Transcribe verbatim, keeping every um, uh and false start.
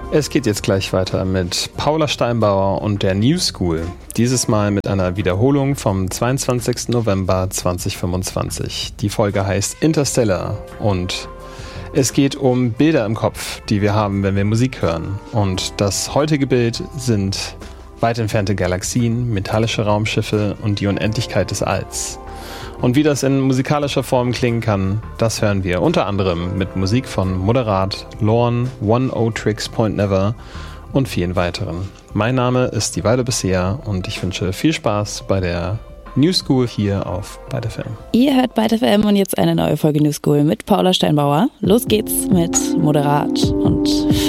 Es geht jetzt gleich weiter mit Paula Steinbauer und der New School. Dieses Mal mit einer Wiederholung vom zweiundzwanzigsten November zweitausendfünfundzwanzig. Die Folge heißt Interstellar und es geht um Bilder im Kopf, die wir haben, wenn wir Musik hören. Und das heutige Bild sind weit entfernte Galaxien, metallische Raumschiffe und die Unendlichkeit des Alls. Und wie das in musikalischer Form klingen kann, das hören wir unter anderem mit Musik von Moderat, Lorn, One O Tricks Point Never und vielen weiteren. Mein Name ist die Weile bisher und ich wünsche viel Spaß bei der New School hier auf Byte F M. Ihr hört Byte F M und jetzt eine neue Folge New School mit Paula Steinbauer. Los geht's mit Moderat und